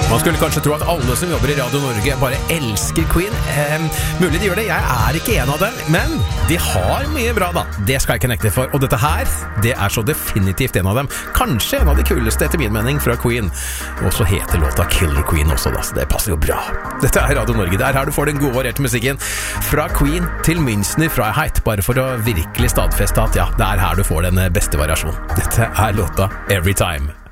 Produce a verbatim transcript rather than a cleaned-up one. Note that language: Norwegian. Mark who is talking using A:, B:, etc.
A: Man skulle kanskje tro at alle som jobber i Radio Norge bare elsker Queen. Eh, mulig de gjør det, jeg er ikke en av dem, men de har mye bra da. Det skal jeg ikke nekte for, og dette her, det er så definitivt en av dem. Kanskje en av de kuleste etter min mening fra Queen. Og så heter låta Killer Queen også da, så det passer jo bra. Dette er Radio Norge, der her du får den gode varierte musikken. Fra Queen til Münchner Freiheit, bare for å virkelig stadfeste at ja, det er her du får den beste variasjonen. Dette er låta Every Time.